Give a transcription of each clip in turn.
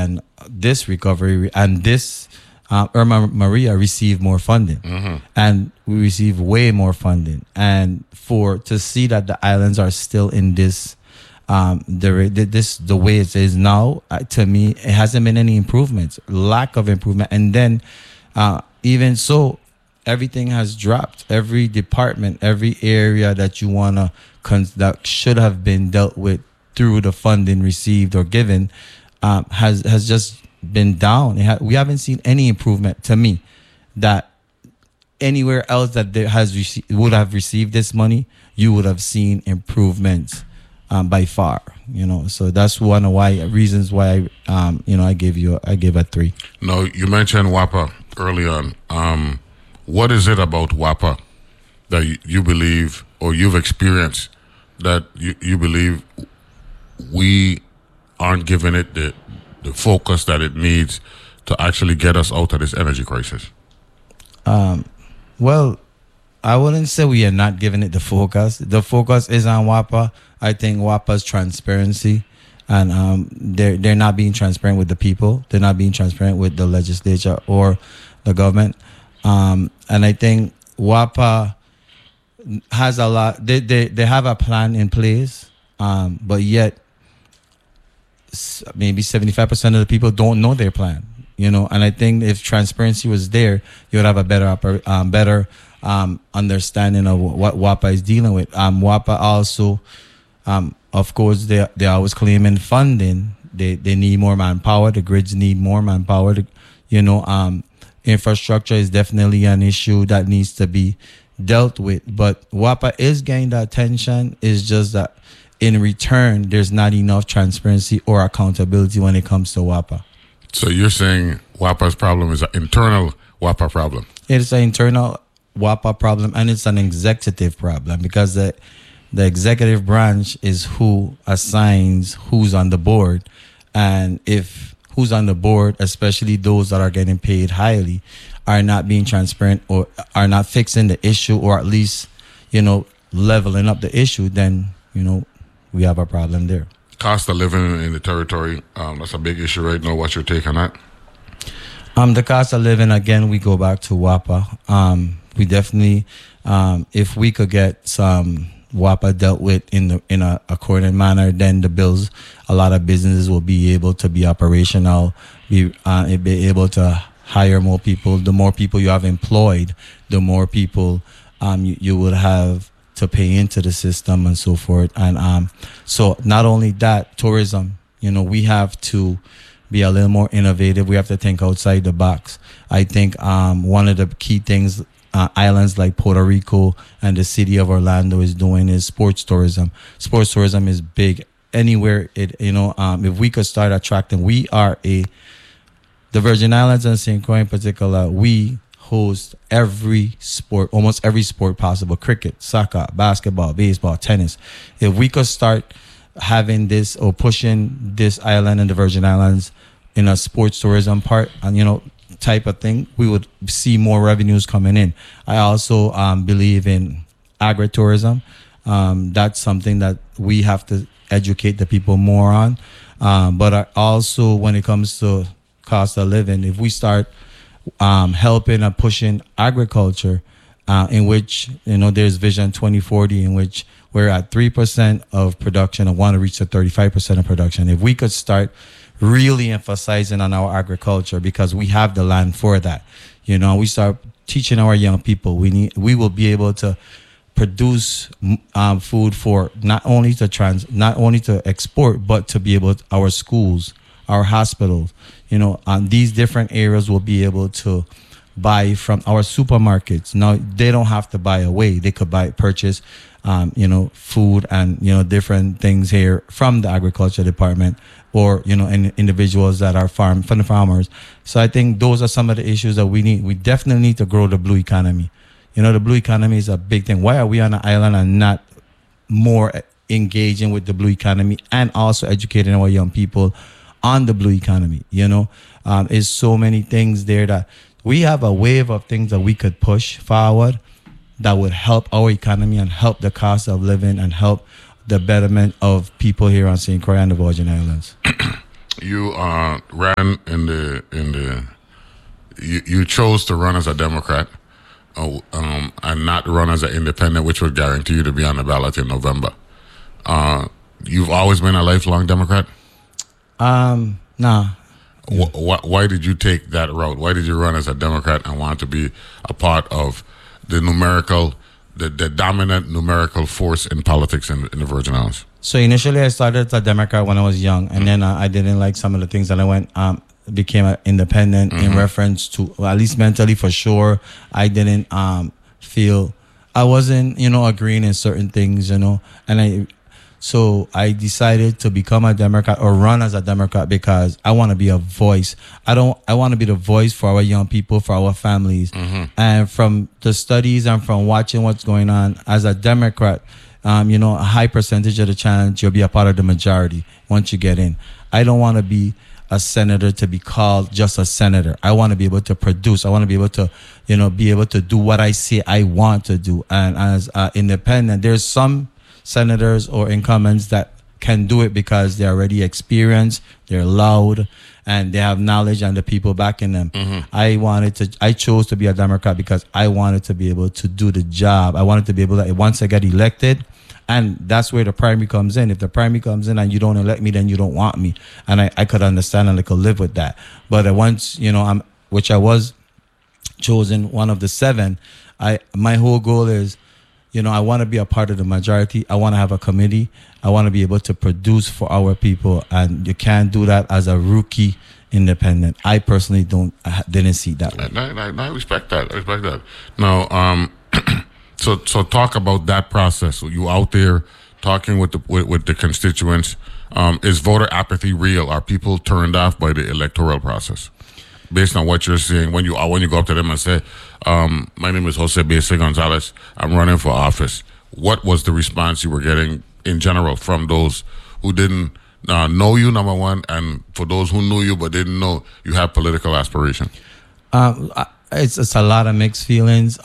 and this recovery and this Irma Maria received more funding, and we received way more funding. And to see that the islands are still in this, the way it is now, to me, it hasn't been any improvements, lack of improvement. And then even so, everything has dropped. Every department, every area that you wanna that should have been dealt with through the funding received or given, has just been down. We haven't seen any improvement, to me, that anywhere else that there would have received this money, you would have seen improvements by far. So that's one of reasons why I gave a 3. No, you mentioned WAPA early on. What is it about WAPA that you believe, or you've experienced, that you believe we aren't giving it the focus that it needs to actually get us out of this energy crisis? Well, I wouldn't say we are not giving it the focus. The focus is on WAPA. I think WAPA's transparency, and they're not being transparent with the people. They're not being transparent with the legislature or the government. And I think WAPA has a lot. They have a plan in place, but yet maybe 75% of the people don't know their plan. And I think if transparency was there, you would have a better understanding of what WAPA is dealing with. WAPA also, of course, they're always claiming funding. They need more manpower. The grids need more manpower. Infrastructure is definitely an issue that needs to be dealt with. But WAPA is getting the attention. It's just that in return, there's not enough transparency or accountability when it comes to WAPA. So you're saying WAPA's problem is an internal WAPA problem? It's an internal WAPA problem, and it's an executive problem, because the executive branch is who assigns who's on the board. And if who's on the board, especially those that are getting paid highly, are not being transparent or are not fixing the issue, or at least, leveling up the issue, then, we have a problem there. Cost of living in the territory, that's a big issue right now. What's your take on that? The cost of living, again, we go back to WAPA. We definitely, if we could get some WAPA dealt with in a accordant manner, then the bills, a lot of businesses will be able to be operational, be able to hire more people. The more people you have employed, the more people you would have to pay into the system and so forth. And so not only that, tourism, we have to be a little more innovative. We have to think outside the box. I think one of the key things islands like Puerto Rico and the city of Orlando is doing is sports tourism. Sports tourism is big anywhere. If we could start attracting, the Virgin Islands and St. Croix in particular, we host almost every sport possible: cricket, soccer, basketball, baseball, tennis. If we could start having this or pushing this island and the Virgin Islands in a sports tourism part, and type of thing, we would see more revenues coming in. I also believe in agritourism. That's something that we have to educate the people more on. But also, when it comes to cost of living, if we start helping and pushing agriculture, in which there's Vision 2040, in which we're at 3% of production and want to reach to 35% of production. If we could start really emphasizing on our agriculture, because we have the land for that, we start teaching our young people, we will be able to produce food for not only to export, but to be able to, our schools, our hospitals, these different areas will be able to buy from our supermarkets. Now, they don't have to buy away. They could purchase, food and, different things here from the agriculture department, or, individuals that are from the farmers. So I think those are some of the issues that we need. We definitely need to grow the blue economy. The blue economy is a big thing. Why are we on an island and not more engaging with the blue economy and also educating our young people on the blue economy? Is so many things there that we have a wave of things that we could push forward that would help our economy and help the cost of living and help the betterment of people here on St. Croix and the Virgin Islands. you ran you chose to run as a Democrat, and not run as an independent, which would guarantee you to be on the ballot in November. You've always been a lifelong Democrat? Nah. Why did you take that route? Why did you run as a Democrat and want to be a part of the dominant numerical force in politics in the Virgin Islands? So initially, I started as a Democrat when I was young, and then I didn't like some of the things, and I went became an independent in reference to, well, at least mentally for sure. I didn't feel I wasn't agreeing in certain things, and so I decided to become a Democrat or run as a Democrat because I want to be a voice. I want to be the voice for our young people, for our families, and from the studies and from watching what's going on as a Democrat. A high percentage of the chance you'll be a part of the majority once you get in. I don't want to be a senator to be called just a senator. I want to be able to produce. I want to be able to, be able to do what I say I want to do. And as independent, there's some senators or incumbents that can do it because they're already experienced, they're loud, and they have knowledge and the people backing them. I chose to be a Democrat because I wanted to be able to do the job. I wanted to be able to, once I get elected, and that's where the primary comes in. If the primary comes in and you don't elect me, then you don't want me. And I could understand and I could live with that. But once, which I was chosen one of the 7, my whole goal is, I want to be a part of the majority. I want to have a committee. I want to be able to produce for our people. And you can't do that as a rookie independent. I personally didn't see that way. I respect that. I respect that. Now, so talk about that process. So you out there talking with the constituents. Is voter apathy real? Are people turned off by the electoral process? Based on what you're seeing, when you go up to them and say, my name is Jose B.C. Gonzalez, I'm running for office. What was the response you were getting in general from those who didn't know you, number one, and for those who knew you but didn't know you have political aspiration? It's a lot of mixed feelings,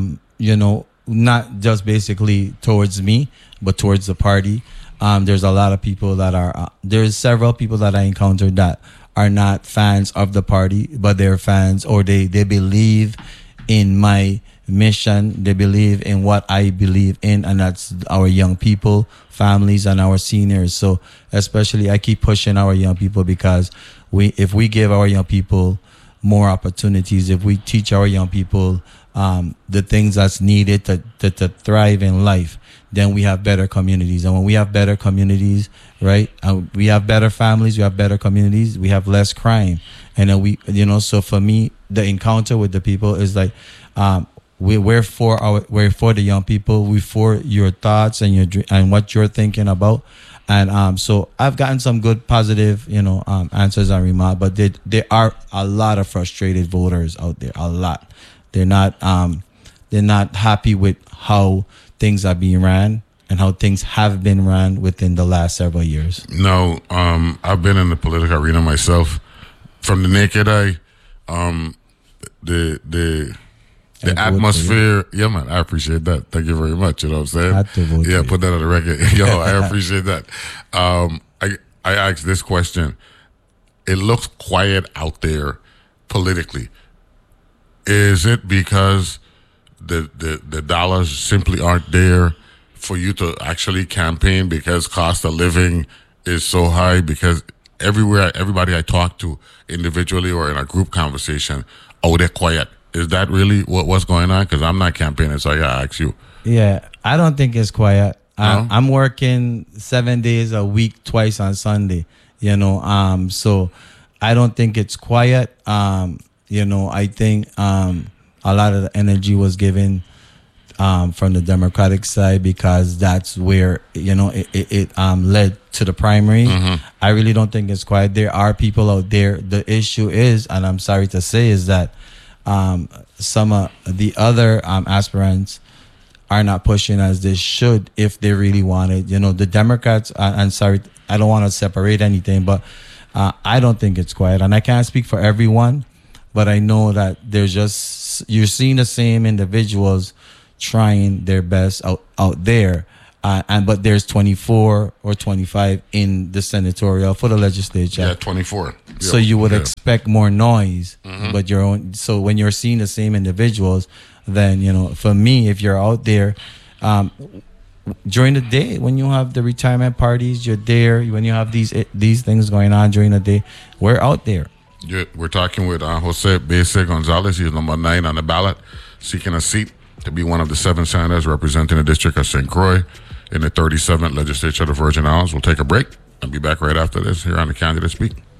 not just basically towards me, but towards the party. There's a lot of people that are, there's several people that I encountered that are not fans of the party, but they're fans, or they believe in my mission. They believe in what I believe in, and that's our young people, families, and our seniors. So especially I keep pushing our young people because if we give our young people more opportunities, if we teach our young people the things that's needed to thrive in life, then we have better communities. And when we have better communities, right, we have better families, we have better communities, we have less crime. And then so for me, the encounter with the people is like, we're for the young people, we're for your thoughts and what you're thinking about. And so I've gotten some good positive, answers and remarks, but there are a lot of frustrated voters out there, a lot. They're not happy with how things are being ran and how things have been ran within the last several years. No, I've been in the political arena myself. From the naked eye, the atmosphere. Yeah, man, I appreciate that. Thank you very much. You know what I'm saying? Yeah, put that on the record. Yo, I appreciate that. I asked this question. It looks quiet out there politically. Is it because the dollars simply aren't there for you to actually campaign because cost of living is so high? Because everybody I talk to individually or in a group conversation, they're quiet. Is that really what's going on? Because I'm not campaigning, so I gotta ask you. Yeah, I don't think it's quiet. No? I'm working 7 days a week, twice on Sunday. So I don't think it's quiet. I think a lot of the energy was given from the Democratic side because that's where it led to the primary. I really don't think it's quiet. There are people out there. The issue is, and I'm sorry to say, is that some of the other aspirants are not pushing as they should if they really wanted. The Democrats, and sorry, I don't want to separate anything, but I don't think it's quiet. And I can't speak for everyone, but I know that you're seeing the same individuals trying their best out there. but there's 24 or 25 in the senatorial for the legislature. Yeah, 24. So you would expect more noise, but so when you're seeing the same individuals, then, you know, for me, if you're out there, during the day, when you have the retirement parties, you're there. When you have these things going on during the day, we're out there. Yeah, we're talking with Jose Bese Gonzalez. He's number 9 on the ballot, seeking a seat to be one of the 7 senators representing the district of St. Croix in the 37th legislature of the Virgin Islands. We'll take a break and be back right after this here on The Candidate Speak.